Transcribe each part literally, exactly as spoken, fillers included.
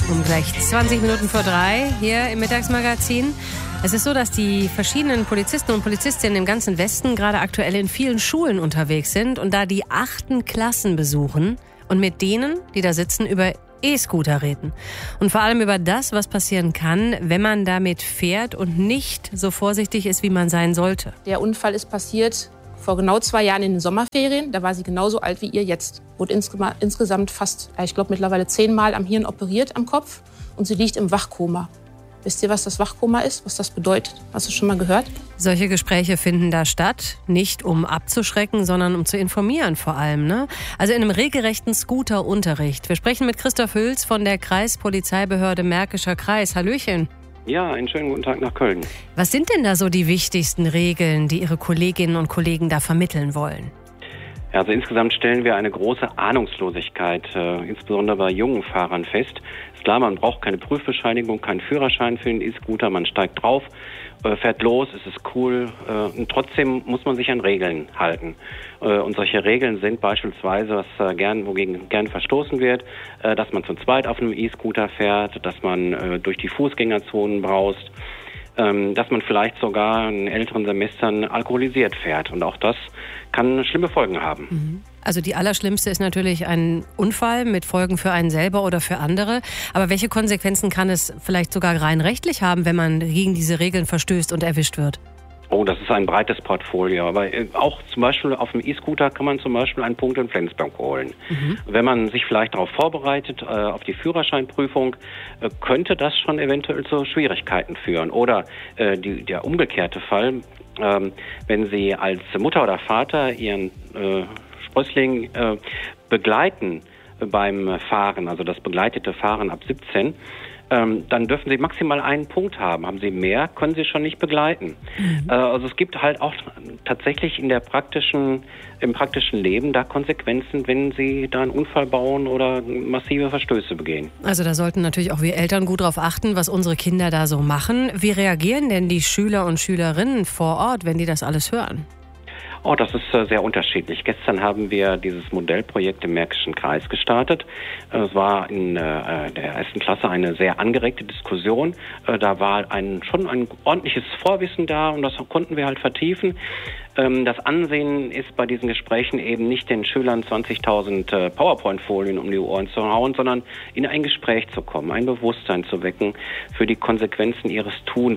Um gleich zwanzig Minuten vor drei hier im Mittagsmagazin. Es ist so, dass die verschiedenen Polizisten und Polizistinnen im ganzen Westen gerade aktuell in vielen Schulen unterwegs sind und da die achten Klassen besuchen und mit denen, die da sitzen, über E-Scooter reden. Und vor allem über das, was passieren kann, wenn man damit fährt und nicht so vorsichtig ist, wie man sein sollte. Der Unfall ist passiert vor genau zwei Jahren in den Sommerferien. Da war sie genauso alt wie ihr jetzt. Wurde insge- insgesamt fast, ich glaube mittlerweile zehnmal am Hirn operiert, am Kopf. Und sie liegt im Wachkoma. Wisst ihr, was das Wachkoma ist? Was das bedeutet? Hast du schon mal gehört? Solche Gespräche finden da statt, nicht um abzuschrecken, sondern um zu informieren vor allem, ne? Also in einem regelrechten Scooter-Unterricht. Wir sprechen mit Christoph Hüls von der Kreispolizeibehörde Märkischer Kreis. Hallöchen. Ja, einen schönen guten Tag nach Köln. Was sind denn da so die wichtigsten Regeln, die Ihre Kolleginnen und Kollegen da vermitteln wollen? Ja, also insgesamt stellen wir eine große Ahnungslosigkeit, äh, insbesondere bei jungen Fahrern fest. Ist klar, man braucht keine Prüfbescheinigung, keinen Führerschein für den E-Scooter, man steigt drauf, äh, fährt los, es ist cool äh, und trotzdem muss man sich an Regeln halten. Äh, und solche Regeln sind beispielsweise, was äh, gern, wogegen gern verstoßen wird, äh, dass man zu zweit auf einem E-Scooter fährt, dass man äh, durch die Fußgängerzonen braust, ähm, dass man vielleicht sogar in älteren Semestern alkoholisiert fährt. Und auch das kann schlimme Folgen haben. Also die allerschlimmste ist natürlich ein Unfall mit Folgen für einen selber oder für andere. Aber welche Konsequenzen kann es vielleicht sogar rein rechtlich haben, wenn man gegen diese Regeln verstößt und erwischt wird? Oh, das ist ein breites Portfolio. Aber auch zum Beispiel auf dem E-Scooter kann man zum Beispiel einen Punkt in Flensburg holen. Mhm. Wenn man sich vielleicht darauf vorbereitet, äh, auf die Führerscheinprüfung, äh, könnte das schon eventuell zu Schwierigkeiten führen. Oder äh, die, der umgekehrte Fall, ähm, wenn Sie als Mutter oder Vater Ihren äh, Sprössling äh, begleiten äh, beim Fahren, also das begleitete Fahren ab siebzehn, ähm, dann dürfen Sie maximal einen Punkt haben. Haben Sie mehr, können Sie schon nicht begleiten. Mhm. Äh, also es gibt halt auch tatsächlich in der praktischen, im praktischen Leben da Konsequenzen, wenn Sie da einen Unfall bauen oder massive Verstöße begehen. Also da sollten natürlich auch wir Eltern gut drauf achten, was unsere Kinder da so machen. Wie reagieren denn die Schüler und Schülerinnen vor Ort, wenn die das alles hören? Oh, das ist äh, sehr unterschiedlich. Gestern haben wir dieses Modellprojekt im Märkischen Kreis gestartet. Es war in äh, der ersten Klasse eine sehr angeregte Diskussion. Äh, da war ein, schon ein ordentliches Vorwissen da und das konnten wir halt vertiefen. Ähm, das Ansehen ist bei diesen Gesprächen eben nicht den Schülern zwanzigtausend äh, PowerPoint-Folien um die Ohren zu hauen, sondern in ein Gespräch zu kommen, ein Bewusstsein zu wecken für die Konsequenzen ihres Tuns.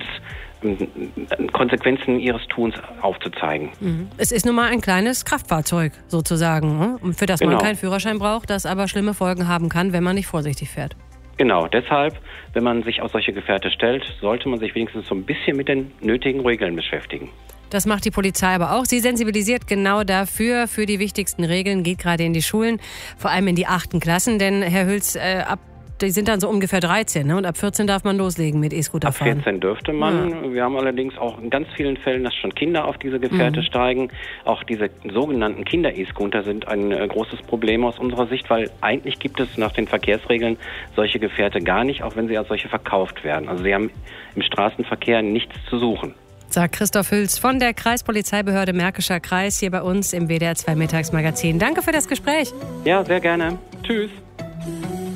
Konsequenzen ihres Tuns aufzuzeigen. Es ist nun mal ein kleines Kraftfahrzeug sozusagen, für das man genau. keinen Führerschein braucht, das aber schlimme Folgen haben kann, wenn man nicht vorsichtig fährt. Genau, deshalb, wenn man sich auf solche Gefährte stellt, sollte man sich wenigstens so ein bisschen mit den nötigen Regeln beschäftigen. Das macht die Polizei aber auch. Sie sensibilisiert genau dafür, für die wichtigsten Regeln, geht gerade in die Schulen, vor allem in die achten Klassen, denn Herr Hüls, äh, ab die sind dann so ungefähr dreizehn, ne? Und ab vierzehn darf man loslegen mit E-Scooter fahren. Ab vierzehn dürfte man. Ja. Wir haben allerdings auch in ganz vielen Fällen, dass schon Kinder auf diese Gefährte mhm. steigen. Auch diese sogenannten Kinder-E-Scooter sind ein äh, großes Problem aus unserer Sicht, weil eigentlich gibt es nach den Verkehrsregeln solche Gefährte gar nicht, auch wenn sie als solche verkauft werden. Also sie haben im Straßenverkehr nichts zu suchen. Sagt Christoph Hüls von der Kreispolizeibehörde Märkischer Kreis hier bei uns im W D R zwei Mittagsmagazin. Danke für das Gespräch. Ja, sehr gerne. Tschüss.